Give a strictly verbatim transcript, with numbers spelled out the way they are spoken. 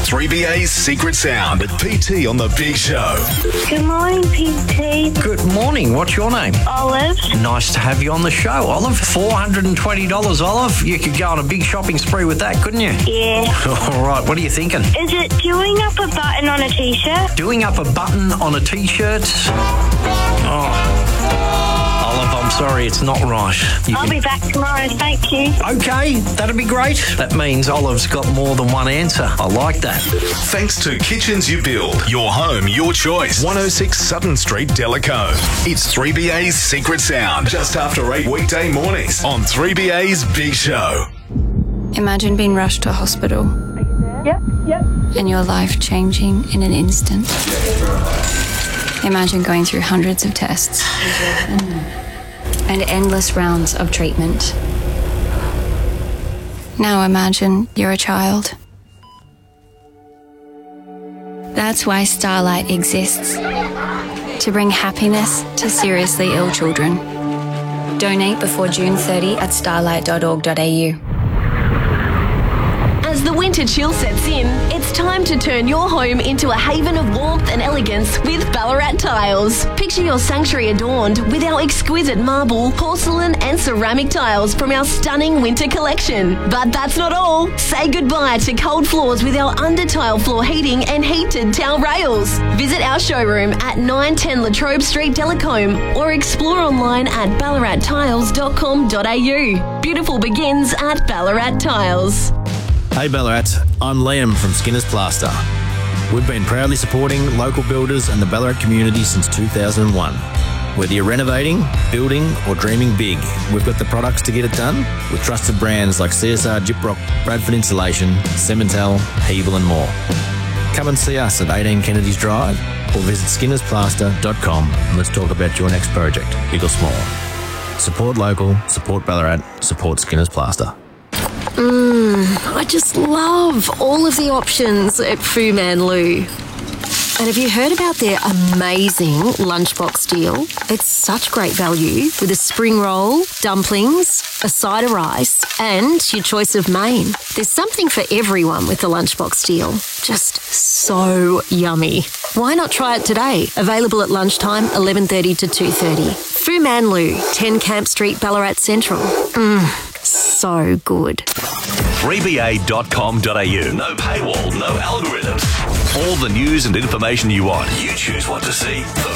three B A's Secret Sound at P T on the Big Show. Good morning, P T. Good morning. What's your name? Olive. Nice to have you on the show, Olive. four hundred twenty dollars, Olive. You could go on a big shopping spree with that, couldn't you? Yeah. All right, what are you thinking? Is it doing up a button on a t-shirt? Doing up a button on a t-shirt? Oh. Olive, I'm sorry, it's not right. You I'll can... be back tomorrow, thank you. Okay, that'd be great. That means Olive's got more than one answer. I like that. Thanks to Kitchens You Build. Your home, your choice. one oh six Sutton Street, Delacombe. It's three B A's Secret Sound. Just after eight weekday mornings on three B A's Big Show. Imagine being rushed to hospital. Yep, yep. And your life changing in an instant. Imagine going through hundreds of tests and endless rounds of treatment. Now imagine you're a child. That's why Starlight exists. To bring happiness to seriously ill children. Donate before June thirtieth at starlight dot org dot a u. As the winter chill sets in, it's time to turn your home into a haven of warmth and elegance with Ballarat Tiles. Picture your sanctuary adorned with our exquisite marble, porcelain and ceramic tiles from our stunning winter collection. But that's not all. Say goodbye to cold floors with our under-tile floor heating and heated towel rails. Visit our showroom at nine ten Latrobe Street, Delacombe, or explore online at ballarat tiles dot com dot a u. Beautiful begins at Ballarat Tiles. Hey Ballarat, I'm Liam from Skinner's Plaster. We've been proudly supporting local builders and the Ballarat community since two thousand one. Whether you're renovating, building or dreaming big, we've got the products to get it done with trusted brands like C S R Gyprock, Bradford Insulation, Cemental, Hebel and more. Come and see us at eighteen Kennedy's Drive or visit skinners plaster dot com and let's talk about your next project, big or small. Support local, support Ballarat, support Skinner's Plaster. Mmm, I just love all of the options at Fu Man Lu. And have you heard about their amazing lunchbox deal? It's such great value with a spring roll, dumplings, a side of rice and your choice of main. There's something for everyone with the lunchbox deal. Just so yummy. Why not try it today? Available at lunchtime, eleven thirty to two thirty. Fu Man Lu, ten Camp Street, Ballarat Central. Mmm. So good. three B A dot com dot a u. No paywall, no algorithms. All the news and information you want. You choose what to see. The